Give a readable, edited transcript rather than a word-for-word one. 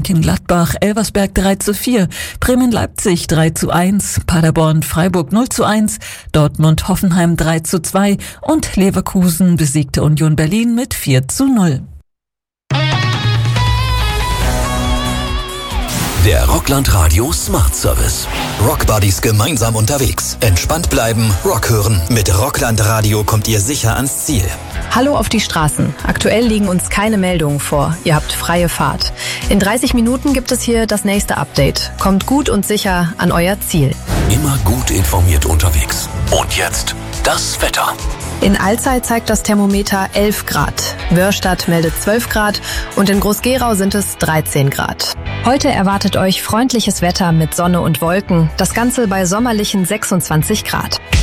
Mönchengladbach, Elversberg 3:4, Bremen-Leipzig 3:1, Paderborn-Freiburg 0:1, Dortmund-Hoffenheim 3:2 und Leverkusen besiegte Union Berlin mit 4:0. Der Rockland Radio Smart Service. Rockbuddies gemeinsam unterwegs. Entspannt bleiben, Rock hören. Mit Rockland Radio kommt ihr sicher ans Ziel. Hallo auf die Straßen. Aktuell liegen uns keine Meldungen vor. Ihr habt freie Fahrt. In 30 Minuten gibt es hier das nächste Update. Kommt gut und sicher an euer Ziel. Immer gut informiert unterwegs. Und jetzt das Wetter. In Alzey zeigt das Thermometer 11 Grad. Wörstadt meldet 12 Grad und in Groß-Gerau sind es 13 Grad. Heute erwartet euch freundliches Wetter mit Sonne und Wolken. Das Ganze bei sommerlichen 26 Grad.